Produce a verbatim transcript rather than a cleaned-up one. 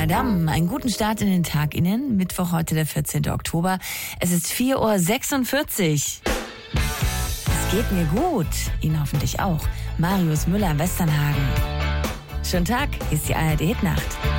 Madame, einen guten Start in den Tag Ihnen. Mittwoch, heute der vierzehnten Oktober. Es ist vier Uhr sechsundvierzig. Es geht mir gut. Ihnen hoffentlich auch. Marius Müller, Westernhagen. Schönen Tag, hier ist die A R D Hitnacht.